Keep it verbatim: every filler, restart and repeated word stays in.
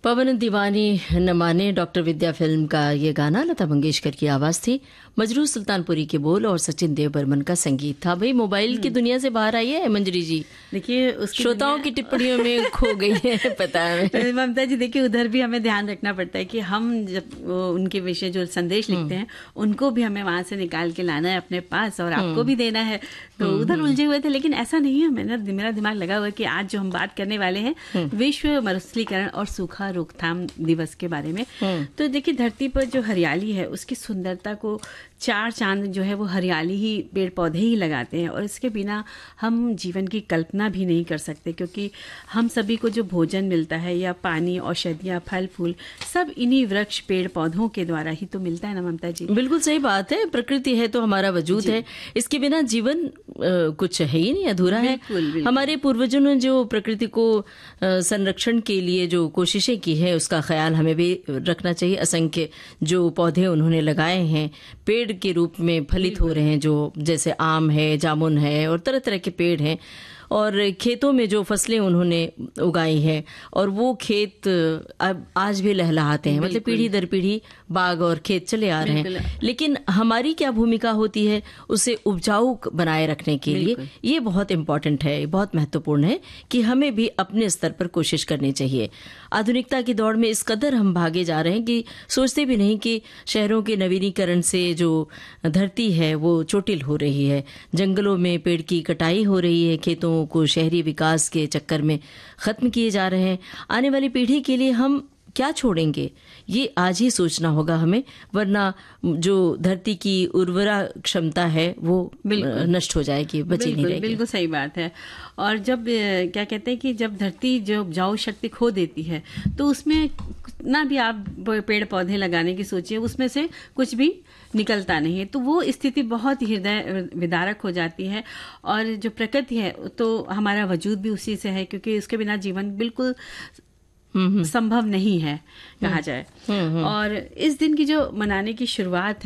पवन दीवानी न माने डॉक्टर विद्या फिल्म का ये गाना लता मंगेशकर की आवाज थी, मजरू सुल्तानपुरी के बोल और सचिन देव बर्मन का संगीत था। भाई मोबाइल की दुनिया से बाहर आई है मंजरी जी, देखिए श्रोताओं की टिप्पणियों में खो गई है पता है ममता जी। देखिए उधर भी हमें ध्यान रखना पड़ता है कि हम जब उनके विषय जो संदेश लिखते हैं उनको भी हमें वहां से निकाल के लाना है अपने पास और आपको भी देना है, तो उधर उलझे हुए थे। लेकिन ऐसा नहीं है, मेरा मेरा दिमाग लगा हुआ है कि आज जो हम बात करने वाले हैं विश्व मरुस्थलीकरण और सूखा रोकथाम दिवस के बारे में। तो देखिए धरती पर जो हरियाली है उसकी सुंदरता को चार चांद जो है वो हरियाली ही, पेड़ पौधे ही लगाते हैं, और इसके बिना हम जीवन की कल्पना भी नहीं कर सकते, क्योंकि हम सभी को जो भोजन मिलता है या पानी, औषधियाँ, फल फूल, सब इन्हीं वृक्ष पेड़ पौधों के द्वारा ही तो मिलता है ना ममता जी। बिल्कुल सही बात है, प्रकृति है तो हमारा वजूद है, इसके बिना जीवन आ, कुछ है ही नहीं, अधूरा है। बिल्कुल, बिल्कुल। हमारे पूर्वजों ने जो प्रकृति को संरक्षण के लिए जो कोशिशें की है उसका ख्याल हमें भी रखना चाहिए। असंख्य जो पौधे उन्होंने लगाए हैं, पेड़ के रूप में फलित हो रहे हैं, जो जैसे आम है, जामुन है और तरह तरह के पेड़ हैं, और खेतों में जो फसलें उन्होंने उगाई हैं और वो खेत अब आज भी लहलहाते हैं, मतलब पीढ़ी दर पीढ़ी बाग और खेत चले आ रहे हैं। लेकिन हमारी क्या भूमिका होती है उसे उपजाऊ बनाए रखने के लिए, ये बहुत इम्पोर्टेंट है, बहुत महत्वपूर्ण है कि हमें भी अपने स्तर पर कोशिश करनी चाहिए। आधुनिकता की दौड़ में इस कदर हम भागे जा रहे हैं कि सोचते भी नहीं कि शहरों के नवीनीकरण से जो धरती है वो चोटिल हो रही है, जंगलों में पेड़ की कटाई हो रही है, खेतों को शहरी विकास के चक्कर में खत्म किए जा रहे हैं। आने वाली पीढ़ी के लिए हम क्या छोड़ेंगे ये आज ही सोचना होगा हमें, वरना जो धरती की उर्वरा क्षमता है वो नष्ट हो जाएगी, बची नहीं रहेगी। बिल्कुल सही बात है। और जब क्या कहते हैं कि जब धरती जो उपजाऊ शक्ति खो देती है तो उसमें ना भी आप पेड़ पौधे लगाने की सोचिए, उसमें से कुछ भी निकलता नहीं है, तो वो स्थिति बहुत ही हृदय विदारक हो जाती है। और जो प्रकृति है तो हमारा वजूद भी उसी से है, क्योंकि उसके बिना जीवन बिल्कुल संभव नहीं है कहा जाए। और इस दिन की जो मनाने की शुरुआत